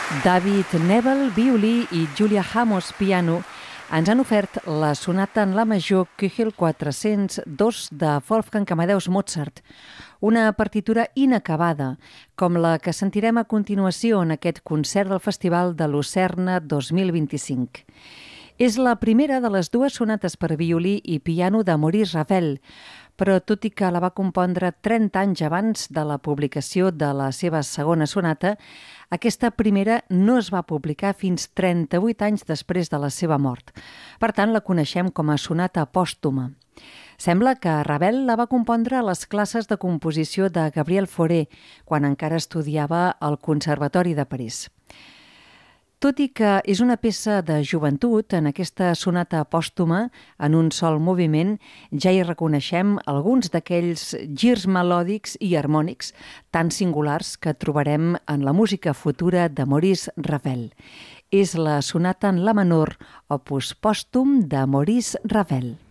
David Nebel, violí, i Julia Hamos, piano, ens han ofert la sonata en la major Köchel 402 de Wolfgang Amadeus Mozart, una partitura inacabada, com la que sentirem a continuació en aquest concert del Festival de Lucerna 2025. És la primera de les dues sonates per violí i piano de Maurice Ravel, però tot i que la va compondre 30 anys abans de la publicació de la seva segona sonata, aquesta primera no es va publicar fins 38 anys després de la seva mort. Per tant, la coneixem com a sonata pòstuma. Sembla que Ravel la va compondre a les classes de composició de Gabriel Fauré, quan encara estudiava al Conservatori de París. Tot i que és una peça de joventut, en aquesta sonata pòstuma, en un sol moviment, ja hi reconeixem alguns d'aquells girs melòdics i harmònics tan singulars que trobarem en la música futura de Maurice Ravel. És la sonata en la menor, opus pòstum de Maurice Ravel.